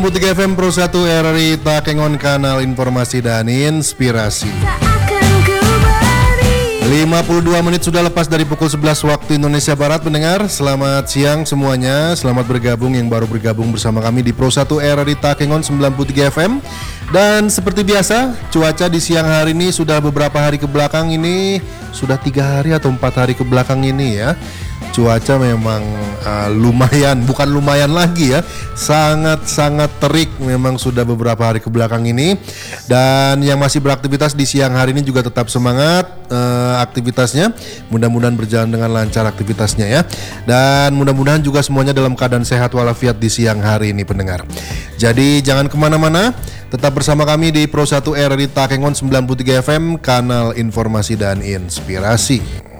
3 FM Pro 1 RRI Takengon, kanal informasi dan inspirasi. 52 menit sudah lepas dari pukul 11 waktu Indonesia Barat. Pendengar, selamat siang semuanya. Selamat bergabung yang baru bergabung bersama kami di Pro 1 RRI Takengon 93 FM. Dan seperti biasa, cuaca di siang hari ini sudah beberapa hari ke belakang ini, sudah 3 hari atau 4 hari ke belakang ini ya, cuaca memang lumayan, bukan lumayan lagi ya, sangat-sangat terik memang sudah beberapa hari ke belakang ini. Dan yang masih beraktivitas di siang hari ini juga tetap semangat aktivitasnya. Mudah-mudahan berjalan dengan lancar aktivitasnya ya. Dan mudah-mudahan juga semuanya dalam keadaan sehat walafiat di siang hari ini, pendengar. Jadi jangan kemana-mana, tetap bersama kami di Pro 1 RRI Takengon 93 FM, kanal informasi dan inspirasi.